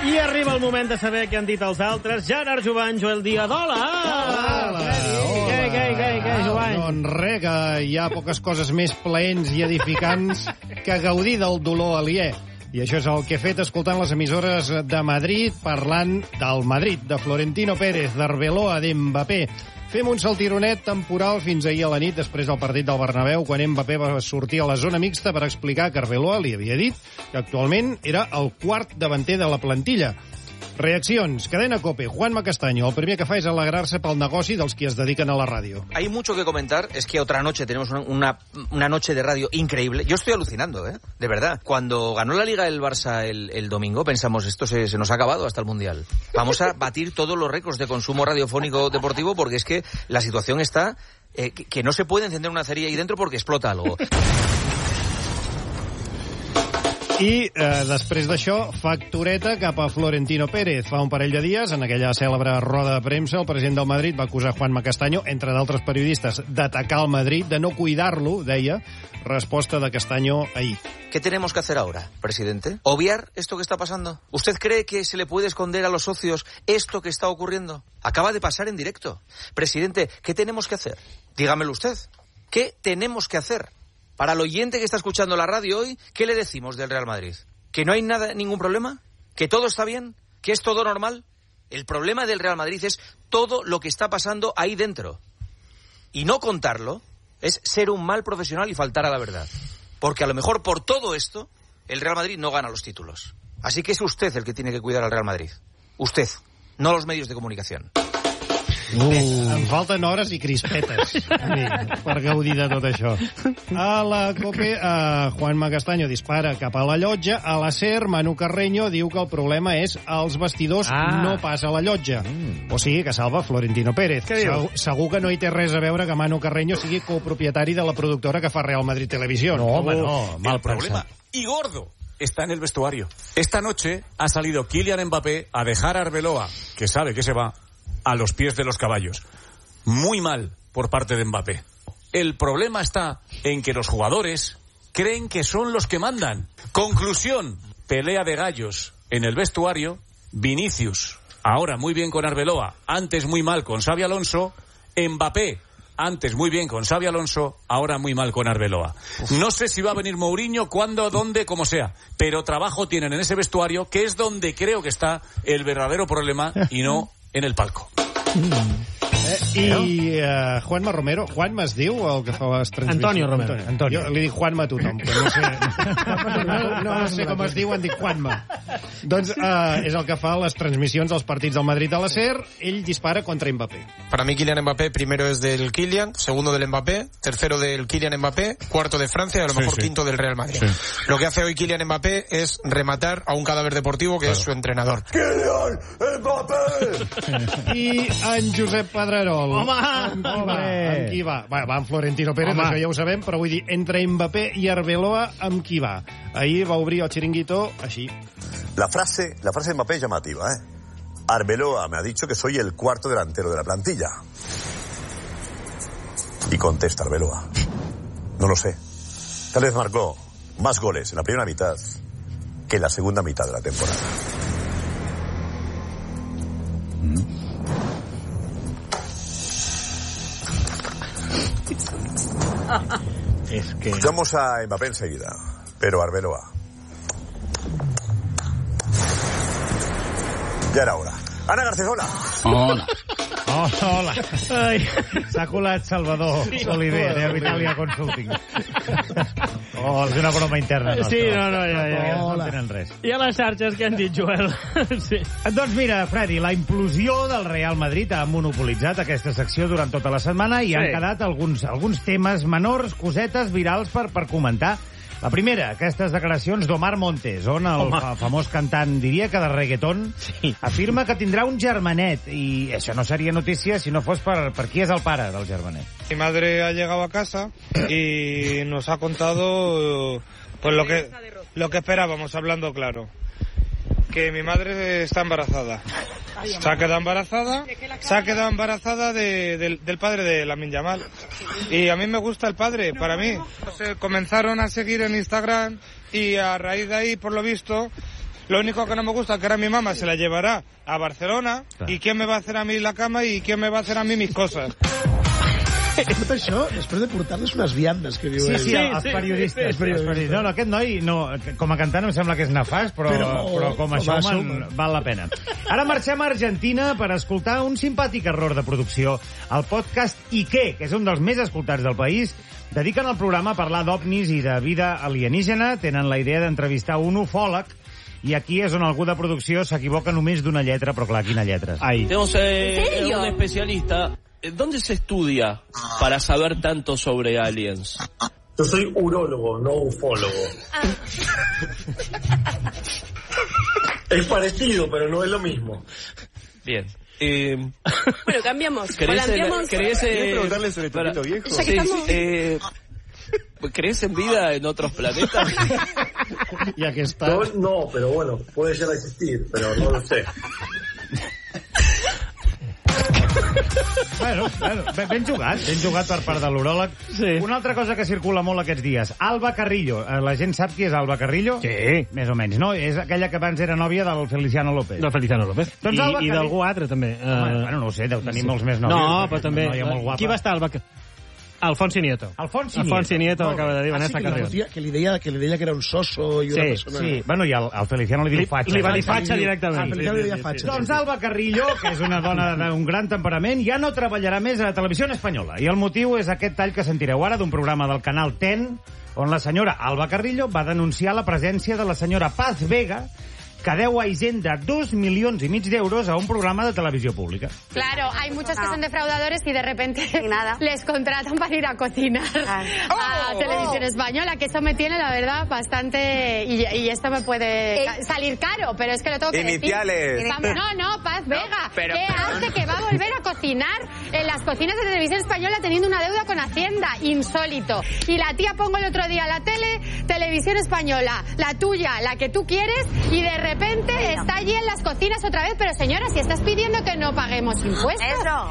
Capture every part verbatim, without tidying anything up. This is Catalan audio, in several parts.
I arriba el moment de saber què han dit els altres. Gerard Jovany, Joel Díaz. Hola! Hola! Què, què, què, què, Jovany? Doncs res, que hi ha poques coses més plaents i edificants que gaudir del dolor aliè. I això és el que he fet escoltant les emissores de Madrid, parlant del Madrid, de Florentino Pérez, d'Arbeloa, d'Mbappé. Fem un saltironet temporal fins ahir a la nit, després del partit del Bernabéu, quan Mbappé va sortir a la zona mixta per explicar que Arbeloa li havia dit que actualment era el quart davanter de la plantilla. Reaccions. Cadena COPE. Juanma Castaño. El primer que fa es alegrarse pel negoci dels que es dediquen a la radio. Hay mucho que comentar. Es que otra noche tenemos una, una, una noche de radio increíble. Yo estoy alucinando, ¿eh? De verdad. Cuando ganó la Liga el Barça el, el domingo, pensamos, esto se, se nos ha acabado hasta el Mundial. Vamos a batir todos los récords de consumo radiofónico deportivo porque es que la situación está eh, que, que no se puede encender una ceria ahí dentro porque explota algo. I eh, després d'això, factureta cap a Florentino Pérez. Fa un parell de dies, en aquella cèlebre roda de premsa, el president del Madrid va acusar Juanma Castaño, entre d'altres periodistes, d'atacar el Madrid, de no cuidar-lo, deia. Resposta de Castaño ahir. ¿Qué tenemos que hacer ahora, presidente? ¿Obviar esto que está pasando? ¿Usted cree que se le puede esconder a los socios esto que está ocurriendo? Acaba de pasar en directo. Presidente, ¿qué tenemos que hacer? Dígamelo usted. ¿Qué tenemos que hacer? Para el oyente que está escuchando la radio hoy, ¿qué le decimos del Real Madrid? ¿Que no hay nada, ningún problema? ¿Que todo está bien? ¿Que es todo normal? El problema del Real Madrid es todo lo que está pasando ahí dentro. Y no contarlo es ser un mal profesional y faltar a la verdad. Porque a lo mejor por todo esto, el Real Madrid no gana los títulos. Así que es usted el que tiene que cuidar al Real Madrid. Usted, no los medios de comunicación. Uh, em falten hores i crispetes per gaudir de tot això. A la COPE, uh, Juanma Castaño dispara cap a la llotja. A la SER, Manu Carreño diu que el problema és als vestidors, ah. no pas a la llotja. Mm. O sigui que salva Florentino Pérez. Segur, segur que no hi té res a veure que Manu Carreño sigui copropietari de la productora que fa Real Madrid Televisión. No, home, no. Mal el problema, y gordo, está en el vestuario. Esta noche ha salido Kylian Mbappé a dejar a Arbeloa, que sabe que se va, a los pies de los caballos. Muy mal por parte de Mbappé. El problema está en que los jugadores creen que son los que mandan. Conclusión, pelea de gallos en el vestuario. Vinicius, ahora muy bien con Arbeloa, antes muy mal con Xabi Alonso. Mbappé, antes muy bien con Xabi Alonso, ahora muy mal con Arbeloa. No sé si va a venir Mourinho, cuándo, dónde, como sea, pero trabajo tienen en ese vestuario, que es donde creo que está el verdadero problema y no en el palco. Eh, I uh, Juanma Romero, Juanma es diu el que fa les transmissions? Antonio Romero. Antonio. Antonio. Jo li dic Juanma a tothom, però no sé, no, no, no sé com es diu, en dic Juanma. Doncs uh, és el que fa les transmissions dels partits del Madrid a la SER. Ell dispara contra Mbappé. Para mí Kylian Mbappé primero es del Kylian, segundo del Mbappé, tercero del Kylian Mbappé, cuarto de Francia y a lo mejor sí, sí. quinto del Real Madrid. Sí. Lo que hace hoy Kylian Mbappé es rematar a un cadáver deportivo que claro. es su entrenador. ¡Kylian Mbappé! I en Josep Pedrerol. Home! Amb, home, amb qui va? Va, va amb Florentino Pérez, home. Això ja ho sabem, però vull dir, entre Mbappé i Arbeloa, amb qui va? Ahir va obrir el chiringuito així. La frase, la frase de Mbappé es llamativa, ¿eh? Arbeloa me ha dicho que soy el cuarto delantero de la plantilla. Y contesta Arbeloa. No lo sé. Tal vez marcó más goles en la primera mitad que en la segunda mitad de la temporada. Es que... Escuchamos a Mbappé enseguida, pero Arbeloa. Ya era hora. Ana Garcés, hola. Hola. Oh, hola. Ai. S'ha colat Salvador sí, Oliver, de Vitalia Consulting. Oh, és una broma interna nostra. Sí, no, no, ja, ja. No tenen res. I a les xarxes què han dit, Joel? Sí. Doncs mira, Freddy, la implosió del Real Madrid ha monopolitzat aquesta secció durant tota la setmana i sí. han quedat alguns, alguns temes menors, cosetes virals per, per comentar. La primera, aquestes declaracions d'Omar Montes, on el fa famós cantant, diria que de reggaeton, sí. afirma que tindrà un germanet, i això no seria notícia si no fos per, per qui és el pare del germanet. Mi madre ha llegado a casa y nos ha contado pues lo que, lo que esperábamos, hablando claro. Que mi madre está embarazada. Se ha quedado embarazada, se ha quedado embarazada de, de, del padre de Lamine Yamal. Y a mí me gusta el padre, para mí. Se comenzaron a seguir en Instagram y a raíz de ahí, por lo visto, Lo único que no me gusta es que ahora mi mamá se la llevará a Barcelona, claro. ¿Y quién me va a hacer a mí la cama y quién me va a hacer a mí mis cosas? Tot això, després de portar-les unes viandes que diu sí, ell. Sí, sí, els periodistes. Els periodistes. No, no, aquest noi, no, com a cantant em sembla que és nefast, però, però, però com a showman val la pena. Ara marxem a Argentina per escoltar un simpàtic error de producció. El podcast I què, que és un dels més escoltats del país, dediquen el programa a parlar d'ovnis i de vida alienígena. Tenen la idea d'entrevistar un ufòleg, i aquí és on algú de producció s'equivoca només d'una lletra, però clar, quina lletra? Ai. Tenemos eh, un especialista. ¿Dónde se estudia para saber tanto sobre aliens? Yo soy urólogo, no ufólogo. Ah. Es parecido, pero no es lo mismo. Bien. Eh, bueno, cambiamos. ¿Querés, ¿Querés, ¿querés eh, preguntarle sobre tu para... viejo? Sí, sí, eh, ¿crees en vida en otros planetas? Ya que está. No, no, pero bueno, puede llegar a existir, pero no lo sé. Bueno, bueno, ben jugat, ben jugat per part de l'uròleg. Sí. Una altra cosa que circula molt aquests dies, Alba Carrillo. La gent sap qui és Alba Carrillo? Sí. Més o menys, no? És aquella que abans era nòvia del Feliciano López. Del Feliciano López. Doncs I, Alba i d'algú altre, també. Home, uh... bueno, no ho sé, deu tenir sí. molts més nòvios. No, però també... Qui va estar Alba Carrillo? Alfonso Nieto. Alfonso Nieto. Alfonso Nieto acaba de dir Vanessa ah, sí, Carrión. Que li, deia, que li deia que era un soso i una sí, persona... Sí, bueno, i al, al Feliciano li diu fatxa. Li va dir fatxa directament. Ah, Feliciano li deia fatxa. Doncs Alba Carrillo, que és una dona d'un gran temperament, ja no treballarà més a la televisió espanyola. I el motiu és aquest tall que sentireu ara d'un programa del canal ten, on la senyora Alba Carrillo va denunciar la presència de la senyora Paz Vega, que deu a Hisenda dos milions i mig d'euros a un programa de televisió pública. Claro, hay muchos que son defraudadores y de repente nada. les contratan para ir a cocinar ah. a oh, Televisión oh. Española, que eso me tiene, la verdad, bastante... Y, y esto me puede ca salir caro, pero es que lo tengo que Iniciales. decir. No, no, Paz no, Vega, pero, ¿qué pero... hace que va a volver a cocinar en las cocinas de Televisión Española teniendo una deuda con Hacienda? Insólito. Y la tía pongo el otro día la tele, Televisión Española, la tuya, la que tú quieres, y de repente De repente está allí en las cocinas otra vez, pero señora, si estás pidiendo que no paguemos impuestos. Eso.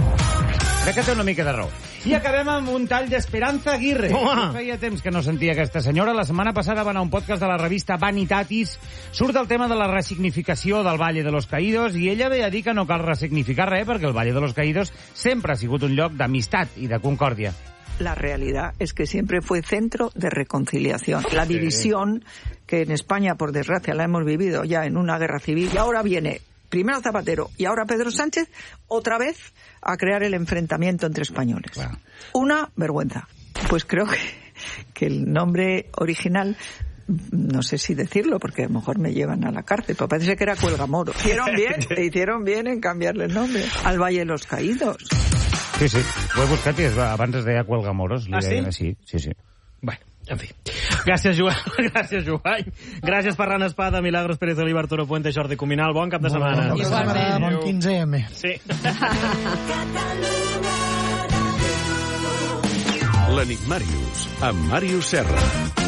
Crec que té una mica de raó. I acabem amb un tall d'Esperanza Aguirre. Oh. Feia temps que no sentia aquesta senyora. La setmana passada va anar a un podcast de la revista Vanitatis. Surt el tema de la resignificació del Valle de los Caídos i ella ve a dir que no cal resignificar res perquè el Valle de los Caídos sempre ha sigut un lloc d'amistat i de concòrdia. La realidad es que siempre fue centro de reconciliación. La división, que en España, por desgracia, la hemos vivido ya en una guerra civil, y ahora viene primero Zapatero y ahora Pedro Sánchez, otra vez a crear el enfrentamiento entre españoles. Claro. Una vergüenza. Pues creo que, que el nombre original... No sé si decirlo, porque a lo mejor me llevan a la cárcel, pero parece que era Cuelgamoro. Hicieron bien, hicieron bien en cambiarle el nombre al Valle de los Caídos. Sí, sí, ho he buscat i abans es deia Cuelgamoros. Ah, sí? Deia, sí, sí, sí. Bueno, en fi. Gràcies, Joan. Gràcies, Joan. Gràcies, Ferran Espada, Milagros Pérez Oliva, Arturo Puente, Jordi Cuminal. Bon cap de setmana. Bon cap de setmana, bon quinze eme. Sí. L'Enigmàrius, amb Màrius Serra.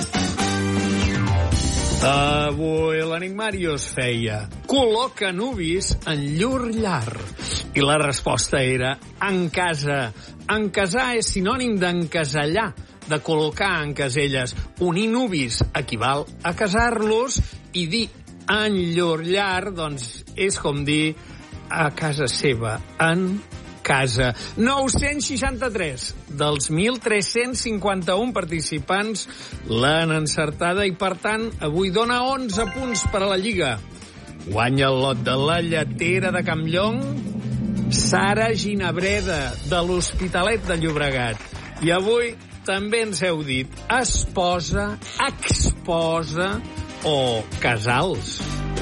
Avui l'Enigmàrius feia col·loca nuvis en llur llar. I la resposta era en casa. Encasar és sinònim d'encasellar, de col·locar en caselles. Unir nuvis equival a casar-los i dir en llur llar, doncs, és com dir a casa seva, en casa. nou-cents seixanta-tres dels mil tres-cents cinquanta-un participants l'han encertada i, per tant, avui dona onze punts per a la Lliga. Guanya el lot de la lletera de Campllong, Sara Ginabreda, de l'Hospitalet de Llobregat. I avui també ens heu dit esposa, exposa o casals.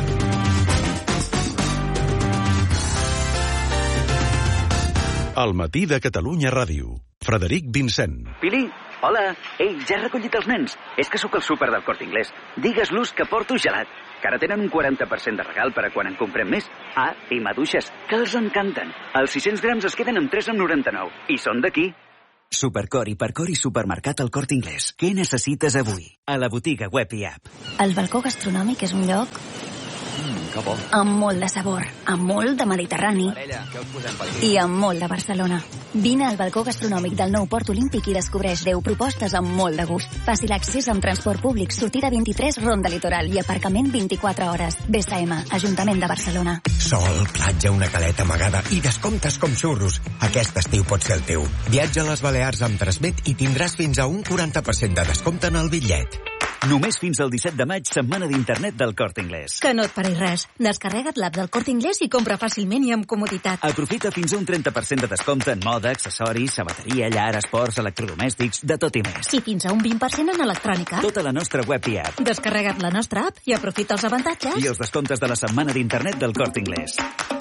Al matí de Catalunya Ràdio. Frederic Vincent. Pili, hola. Ei, ja he recollit els nens. És que sóc al súper del Corte Inglés. Digues-los que porto gelat, que ara tenen un quaranta per cent de regal per a quan en comprem més. Ah, i maduixes, que els encanten. Els sis-cents grams es queden amb tres coma noranta-nou. I són d'aquí. Supercor, Hipercor i Supermercat al Corte Inglés. Què necessites avui? A la botiga web i app. El balcó gastronòmic és un lloc Que bo. Amb molt de sabor, amb molt de Mediterrani i amb molt de Barcelona. Vine al balcó gastronòmic del nou Port Olímpic i descobreix deu propostes amb molt de gust. Fàcil accés amb transport públic, sortida vint-i-tres, Ronda Litoral i aparcament vint-i-quatre hores. B S M, Ajuntament de Barcelona. Sol, platja, una caleta amagada i descomptes com xurros. Aquest estiu pot ser el teu. Viatja a les Balears amb Transmet i tindràs fins a un quaranta per cent de descompte en el bitllet. Només fins al disset de maig, setmana d'internet del Corte Inglés. Que no et pari res. Descarrega't l'app del Corte Inglés i compra fàcilment i amb comoditat. Aprofita fins a un trenta per cent de descompte en moda, accessoris, sabateria, llar, esports, electrodomèstics, de tot i més. I fins a un vint per cent en electrònica. Tota la nostra web i app. Descarrega't la nostra app i aprofita els avantatges. I els descomptes de la setmana d'internet del Corte Inglés.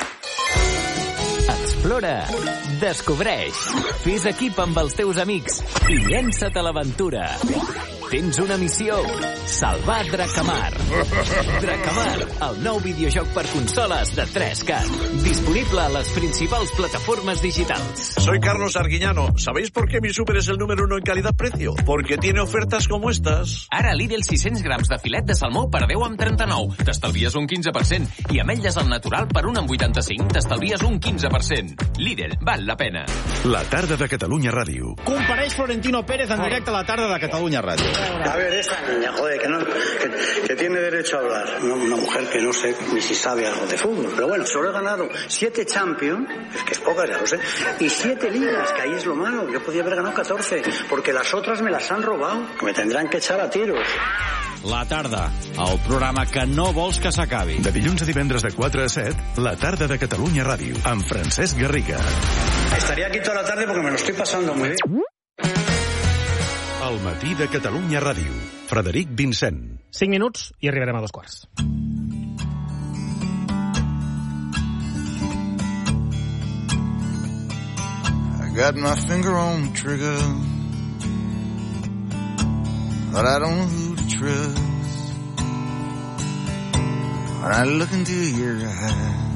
Explora, descobreix, fes equip amb els teus amics i llença't a l'aventura. Tens una missió, salvar Dracamar. Dracamar, el nou videojoc per consoles de tres K. Disponible a les principals plataformas digitals. Soy Carlos Arguiñano. ¿Sabéis por qué mi súper es el número uno en calidad-precio? Porque tiene ofertas como estas. Ara Lidl sis-cents grams de filet de salmó per deu amb trenta-nou. T'estalvies un quinze per cent. I ametlles al natural per un amb vuitanta-cinc. T'estalvies un quinze per cent. Lidl, val la pena. La tarda de Catalunya Ràdio. Compareix Florentino Pérez en directe a la tarda de Catalunya Ràdio. A ver, esta niña, joder, que, no, que, que tiene derecho a hablar. Una, una mujer que no sé ni si sabe algo de fútbol. Pero bueno, solo he ganado siete Champions, es que es poca, ya lo sé, y siete ligas, que ahí es lo malo. Yo podía haber ganado catorce, porque las otras me las han robado. Que me tendrán que echar a tiros. La tarda, el programa que no vols que s'acabi. De dilluns a divendres de quatre a set, la tarda de Catalunya Ràdio, amb Francesc Garriga. Estaría aquí toda la tarde porque me lo estoy pasando muy bien. El matí de Catalunya Ràdio. Frederic Vincent. cinc minuts i arribarem a dos quarts. I got my finger on the trigger, but I don't know who to trust. When I look into your eyes,